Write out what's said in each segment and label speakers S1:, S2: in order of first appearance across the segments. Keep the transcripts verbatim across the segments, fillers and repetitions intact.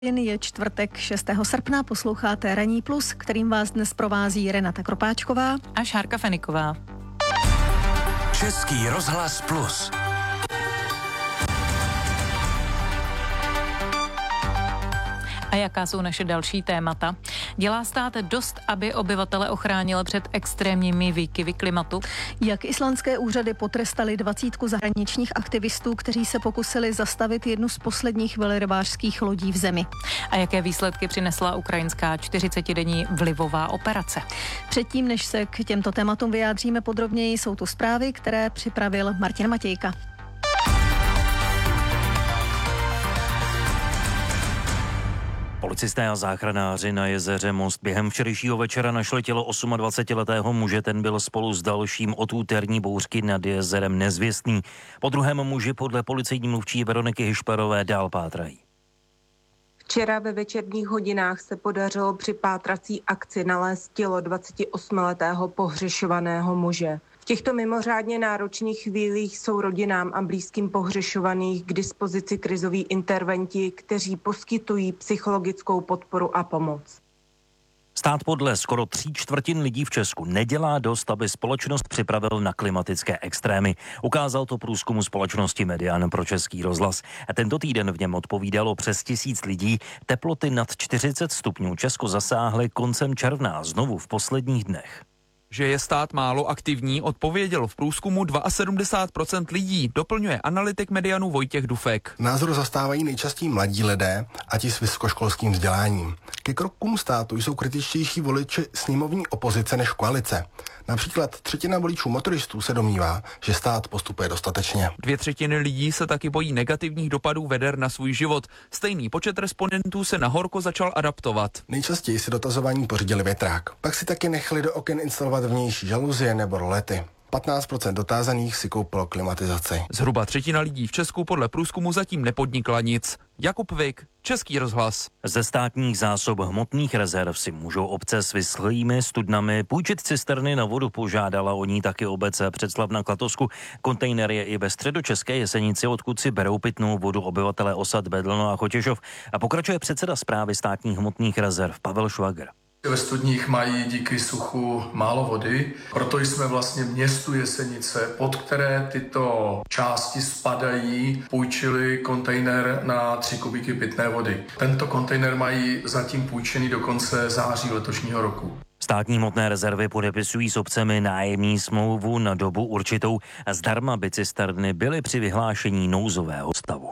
S1: Je čtvrtek šestého srpna, posloucháte Ranní plus, kterým vás dnes provází Renata Kropáčková
S2: a Šárka Feniková.
S3: Český rozhlas plus.
S2: A jaká jsou naše další témata? Dělá stát dost, aby obyvatele ochránil před extrémními výkyvy klimatu?
S1: Jak islandské úřady potrestaly dvacítku zahraničních aktivistů, kteří se pokusili zastavit jednu z posledních velrybářských lodí v zemi?
S2: A jaké výsledky přinesla ukrajinská čtyřicetidenní vlivová operace?
S1: Předtím, než se k těmto tématům vyjádříme podrobněji, jsou tu zprávy, které připravil Martin Matějka.
S4: Policisté a záchranáři na jezeře Most během včerejšího večera našli tělo dvacetiosmiletého muže, ten byl spolu s dalším od úterní bouřky nad jezerem nezvěstný. Po druhém muži podle policejní mluvčí Veroniky Hišperové dál pátrají.
S5: Včera ve večerních hodinách se podařilo při pátrací akci nalézt tělo dvacetiosmiletého pohřešovaného muže. V těchto mimořádně náročných chvílích jsou rodinám a blízkým pohřešovaných k dispozici krizoví interventi, kteří poskytují psychologickou podporu a pomoc.
S4: Stát podle skoro tří čtvrtin lidí v Česku nedělá dost, aby společnost připravil na klimatické extrémy. Ukázal to průzkumu společnosti Median pro Český rozhlas. A tento týden v něm odpovídalo přes tisíc lidí. Teploty nad čtyřicet stupňů Česko zasáhly koncem června, znovu v posledních dnech.
S6: Že je stát málo aktivní, odpověděl v průzkumu sedmdesát dva procent lidí, doplňuje analytik Medianu Vojtěch Dufek.
S7: Názor zastávají nejčastěji mladí lidé a ti s vysokoškolským vzděláním. Ke krokům státu jsou kritičtější voliči sněmovní opozice než koalice. Například třetina voličů motoristů se domnívá, že stát postupuje dostatečně.
S6: Dvě třetiny lidí se taky bojí negativních dopadů veder na svůj život. Stejný počet respondentů se na horko začal adaptovat.
S7: Nejčastěji si dotazovaní pořídili větrák. Pak si taky nechali do oken instalovat vnější žaluzie nebo rolety. patnáct procent dotázaných si koupilo klimatizaci.
S6: Zhruba třetina lidí v Česku podle průzkumu zatím nepodnikla nic. Jakub Vik, Český rozhlas.
S4: Ze státních zásob hmotných rezerv si můžou obce s vyschlými studnami půjčit cisterny na vodu. Požádala o ní taky obec Předslav na Klatosku. Kontejner je i ve středočeské Jesenici, odkud si berou pitnou vodu obyvatelé osad Bedlno a Chotěšov. A pokračuje předseda správy státních hmotných rezerv Pavel Švagr.
S8: Ve studních mají díky suchu málo vody, proto jsme vlastně městu Jesenice, pod které tyto části spadají, půjčili kontejner na tři kubíky pitné vody. Tento kontejner mají zatím půjčený do konce září letošního roku.
S4: Státní hmotné rezervy podepisují s obcemi nájemní smlouvu na dobu určitou a zdarma by cisterny byly při vyhlášení nouzového stavu.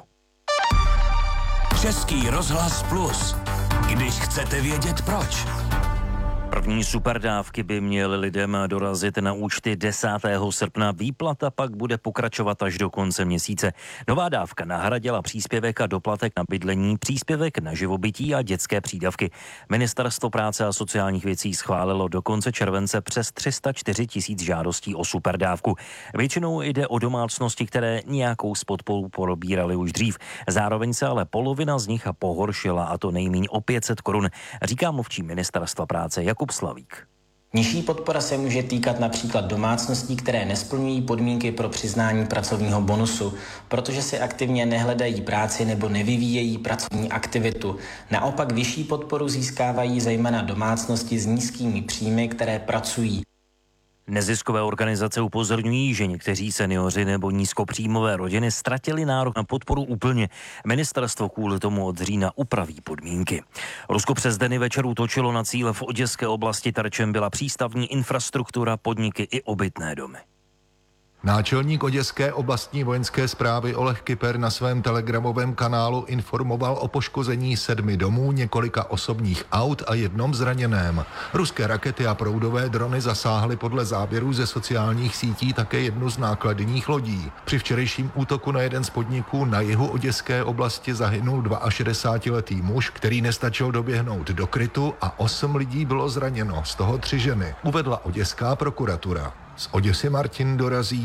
S3: Český rozhlas plus. Když chcete vědět proč.
S4: První superdávky by měly lidem dorazit na účty desátého srpna. Výplata pak bude pokračovat až do konce měsíce. Nová dávka nahradila příspěvek a doplatek na bydlení, příspěvek na živobytí a dětské přídavky. Ministerstvo práce a sociálních věcí schválilo do konce července přes tři sta čtyři tisíc žádostí o superdávku. Většinou jde o domácnosti, které nějakou z podporu probíraly už dřív. Zároveň se ale polovina z nich pohoršila, a to nejméně o pět set korun, říká mluvčí Ministerstva práce Jakub Slavík.
S9: Nižší podpora se může týkat například domácností, které nesplňují podmínky pro přiznání pracovního bonusu, protože si aktivně nehledají práci nebo nevyvíjejí pracovní aktivitu. Naopak vyšší podporu získávají zejména domácnosti s nízkými příjmy, které pracují.
S4: Neziskové organizace upozorňují, že někteří seniori nebo nízkopříjmové rodiny ztratili nárok na podporu úplně. Ministerstvo kvůli tomu od října upraví podmínky. Rusko přes den i večer útočilo na cíle v oděské oblasti, terčem byla přístavní infrastruktura, podniky i obytné domy.
S10: Náčelník oděské oblastní vojenské správy Oleh Kyper na svém telegramovém kanálu informoval o poškození sedmi domů, několika osobních aut a jednom zraněném. Ruské rakety a proudové drony zasáhly podle záběrů ze sociálních sítí také jednu z nákladních lodí. Při včerejším útoku na jeden z podniků na jihu oděské oblasti zahynul šedesátiletý muž, který nestačil doběhnout do krytu, a osm lidí bylo zraněno, z toho tři ženy, uvedla oděská prokuratura. Z Oděsy Martin Dorazín,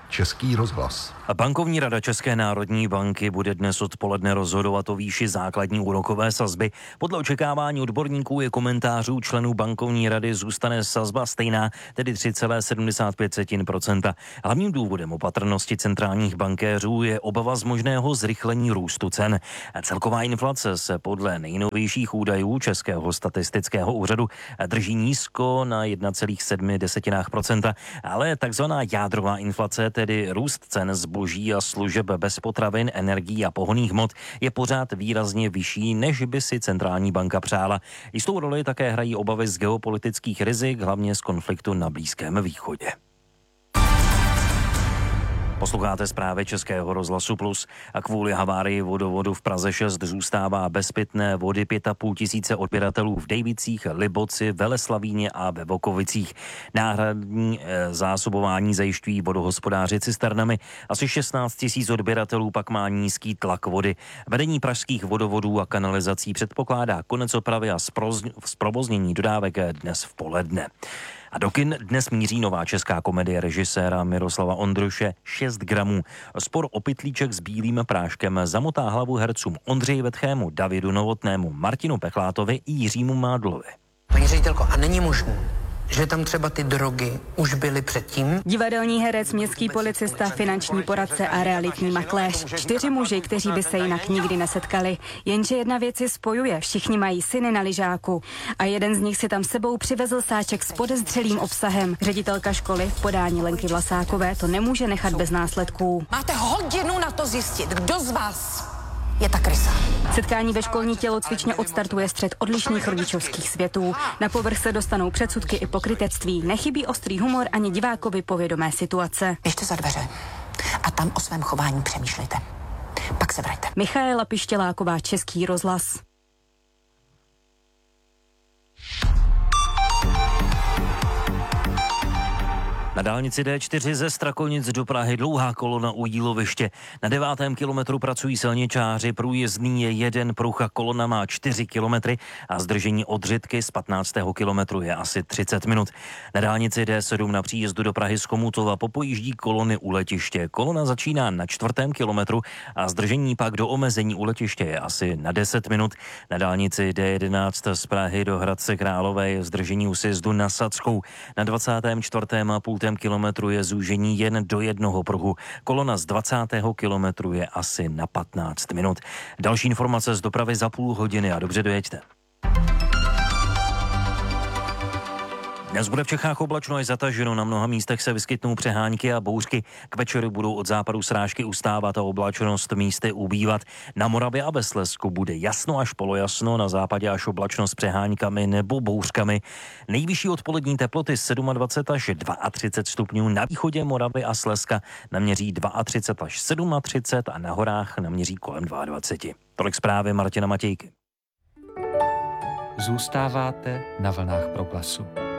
S10: Český rozhlas.
S4: A bankovní rada České národní banky bude dnes odpoledne rozhodovat o výši základní úrokové sazby. Podle očekávání odborníků i komentářů členů bankovní rady zůstane sazba stejná, tedy tři celá sedmdesát pět procenta. Hlavním důvodem opatrnosti centrálních bankéřů je obava z možného zrychlení růstu cen. A celková inflace se podle nejnovějších údajů Českého statistického úřadu drží nízko na jedna celá sedm procenta, ale takzvaná jádrová inflace, tedy růst cen zboží a služeb bez potravin, energií a pohonných hmot, je pořád výrazně vyšší, než by si centrální banka přála. Jistou roli také hrají obavy z geopolitických rizik, hlavně z konfliktu na Blízkém východě. Posloucháte zprávy Českého rozhlasu Plus a kvůli havárii vodovodu v Praze šest zůstává bez pitné vody pět a půl tisíce odběratelů v Dejvicích, Liboci, Veleslavíně a ve Vokovicích. Náhradní e, zásobování zajišťují vodohospodáři cisternami. Asi šestnáct tisíc odběratelů pak má nízký tlak vody. Vedení pražských vodovodů a kanalizací předpokládá konec opravy a zprovoznění dodávek dnes v poledne. A do kin dnes míří nová česká komedie režiséra Miroslava Ondruše šest gramů. Spor o pytlíček s bílým práškem zamotá hlavu hercům Ondřeji Vetchému, Davidu Novotnému, Martinu Pechlátovi i Jiřímu Mádlovi.
S11: Paní ředitelko, a není možné, že tam třeba ty drogy už byly předtím?
S12: Divadelní herec, městský policista, finanční poradce a realitní makléř. Čtyři muži, kteří by se jinak nikdy nesetkali. Jenže jedna věc je spojuje. Všichni mají syny na lyžáku. A jeden z nich si tam sebou přivezl sáček s podezřelým obsahem. Ředitelka školy v podání Lenky Vlasákové to nemůže nechat bez následků.
S11: Máte hodinu na to zjistit, kdo z vás je ta krysa.
S12: Setkání ve školní tělocvičně odstartuje střet odlišných rodičovských světů. Na povrch se dostanou předsudky i pokrytectví. Nechybí ostrý humor ani divákovi povědomé situace.
S11: Běžte za dveře a tam o svém chování přemýšlejte. Pak se vraťte.
S12: Michaela Pištěláková, Český rozhlas.
S4: Na dálnici D čtyři ze Strakonic do Prahy dlouhá kolona u Jíloviště. Na devátém kilometru pracují silničáři, průjezdný je jeden, pruh a kolona má čtyři kilometry a zdržení od Řitky z patnáctého kilometru je asi třicet minut. Na dálnici D sedm na příjezdu do Prahy z Chomutova popojíždí kolony u letiště. Kolona začíná na čtvrtém kilometru a zdržení pak do omezení u letiště je asi na deset minut. Na dálnici D jedenáct z Prahy do Hradce Králové je zdržení u sjezdu na Sadskou. Na dvacátém čtvrtém a půl kilometru je zúžení jen do jednoho pruhu. Kolona z dvacátého kilometru je asi na patnáct minut. Další informace z dopravy za půl hodiny a dobře dojeďte. Dnes bude v Čechách oblačno až zataženo, na mnoha místech se vyskytnou přehánky a bouřky. K večeru budou od západu srážky ustávat a oblačnost místy ubývat. Na Moravě a ve Slezsku bude jasno až polojasno, na západě až oblačno s přehánkami nebo bouřkami. Nejvyšší odpolední teploty dvacet sedm až třicet dva stupňů, na východě Moravy a Slezska naměří třicet dva až třicet sedm a na horách naměří kolem dvacet dva. Tolik zprávy Martina Matějky.
S13: Zůstáváte na vlnách Proglasu.